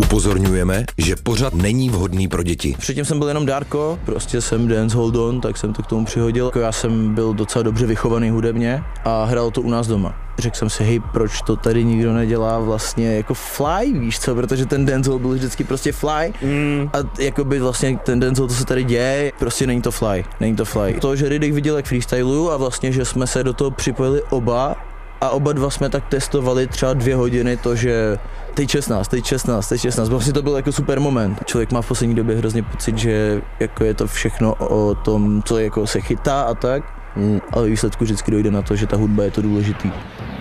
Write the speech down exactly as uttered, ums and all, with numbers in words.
Upozorňujeme, že pořad není vhodný pro děti. Předtím jsem byl jenom dárko, prostě jsem dance hold on, tak jsem to k tomu přihodil. Jako já jsem byl docela dobře vychovaný hudebně a hrál to u nás doma. Řekl jsem si, hej, proč to tady nikdo nedělá vlastně jako fly, víš co, protože ten dancehall byl vždycky prostě fly mm. a jakoby vlastně ten dancehall, to se tady děje, prostě není to fly, není to fly. To, že Riddick viděl jak freestylu a vlastně, že jsme se do toho připojili oba a oba dva jsme tak testovali třeba dvě hodiny to, že teď šestnáct, teď šestnáct, teď šestnáct, vlastně to byl jako super moment. Člověk má v poslední době hrozně pocit, že jako je to všechno o tom, co jako se chytá a tak, mm. ale výsledku vždycky dojde na to, že ta hudba je to důležitý.